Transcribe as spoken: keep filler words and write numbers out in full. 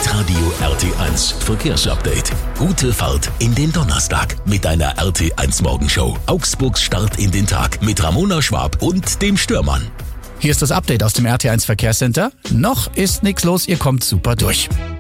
Hitradio R T eins Verkehrsupdate. Gute Fahrt in den Donnerstag mit einer R T eins Morgenshow. Augsburgs Start in den Tag mit Ramona Schwab und dem Störmann. Hier ist das Update aus dem R T eins Verkehrscenter. Noch ist nichts los, ihr kommt super durch.